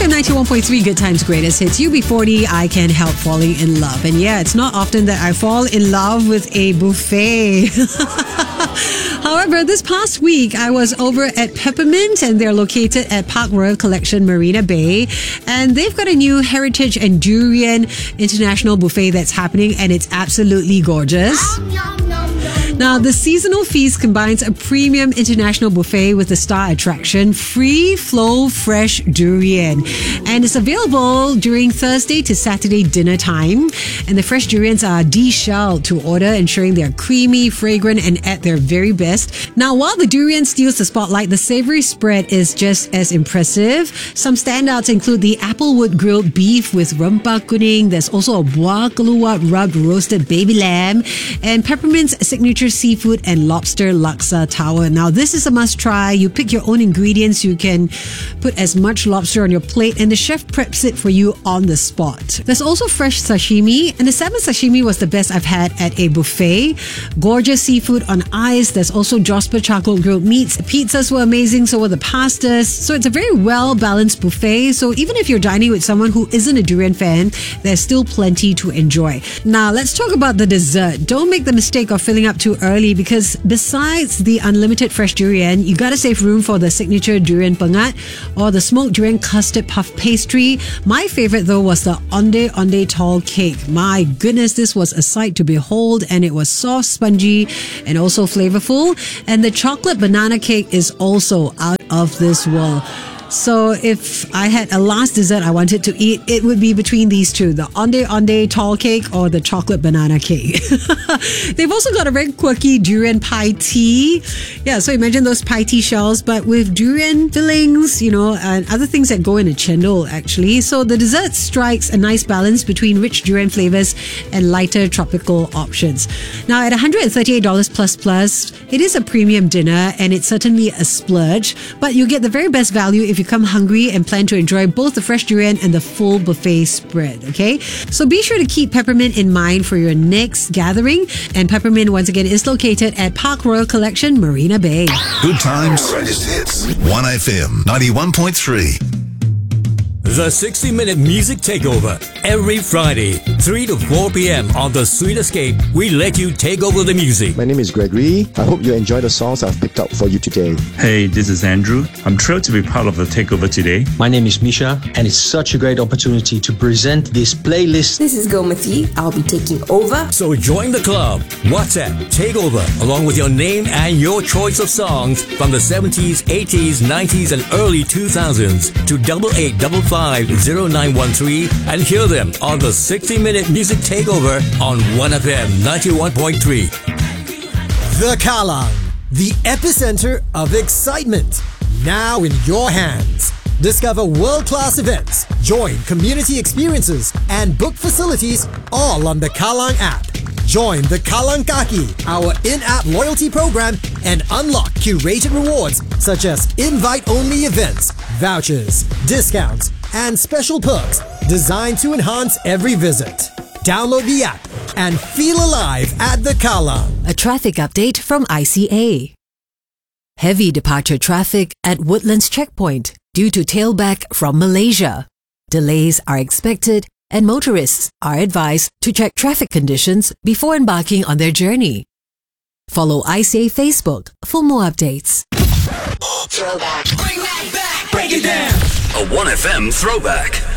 1FM 91.3 Good Times Greatest Hits. UB40, I Can't Help Falling in Love. And yeah, it's not often that I fall in love with a buffet. However, this past week, I was over at Peppermint, and they're located at Park Royal Collection, Marina Bay. And they've got a new Heritage and Durian International Buffet that's happening, and it's absolutely gorgeous. Now, the seasonal feast combines a premium international buffet with the star attraction, Free Flow Fresh Durian. And it's available during Thursday to Saturday dinner time. And the fresh durians are de-shelled to order, ensuring they're creamy, fragrant, and at their very best. Now, while the durian steals the spotlight, the savory spread is just as impressive. Some standouts include the applewood grilled beef with rempah kuning. There's also a buah keluak rubbed roasted baby lamb, and Peppermint's signature seafood and lobster laksa tower. Now, this is a must try. You pick your own ingredients. You can put as much lobster on your plate, and the chef preps it for you on the spot. There's also fresh sashimi, and the salmon sashimi was the best I've had at a buffet. Gorgeous seafood on ice. There's also Josper charcoal grilled meats. Pizzas were amazing, so were the pastas. So it's a very well-balanced buffet. So even if you're dining with someone who isn't a durian fan, there's still plenty to enjoy. Now, let's talk about the dessert. Don't make the mistake of filling up too early, because besides the unlimited fresh durian, you gotta save room for the signature durian pengat or the smoked durian custard puff pastry. My favorite though was the Onde Onde tall cake. My goodness, this was a sight to behold, and it was soft, spongy, and also flavorful. And the chocolate banana cake is also out of this world. So if I had a last dessert I wanted to eat, it would be between these two, the Onde Onde tall cake or the chocolate banana cake. They've also got a very quirky durian pie tea. Yeah, so imagine those pie tea shells, but with durian fillings, and other things that go in a chendol actually. So the dessert strikes a nice balance between rich durian flavors and lighter tropical options. Now, at $138 plus, it is a premium dinner, and it's certainly a splurge, but you get the very best value if you come hungry and plan to enjoy both the fresh durian and the full buffet spread, okay? So be sure to keep Peppermint in mind for your next gathering. And Peppermint, once again, is located at Park Royal Collection, Marina Bay. Good times. Greatest hits. 1FM 91.3. The 60-minute music takeover. Every Friday, 3 to 4 p.m. on The Sweet Escape, we let you take over the music. My name is Gregory. I hope you enjoy the songs I've picked up for you today. Hey, this is Andrew. I'm thrilled to be part of the takeover today. My name is Misha, and it's such a great opportunity to present this playlist. This is Gomati. I'll be taking over. So join the club. WhatsApp Takeover, along with your name and your choice of songs from the 70s, 80s, 90s, and early 2000s to 88550913 and hear them on the 60-minute music takeover on 1FM 91.3. The Kallang, the epicenter of excitement, now in your hands. Discover world-class events, join community experiences, and book facilities all on the Kallang app. Join the Kallang Kaki, our in-app loyalty program, and unlock curated rewards such as invite-only events, vouchers, discounts, and special perks designed to enhance every visit. Download the app and feel alive at the Kallang. A traffic update from ICA. Heavy departure traffic at Woodlands Checkpoint due to tailback from Malaysia. Delays are expected, and motorists are advised to check traffic conditions before embarking on their journey. Follow ICA Facebook for more updates. Throwback. Bring that back. Break it down. A 1FM throwback.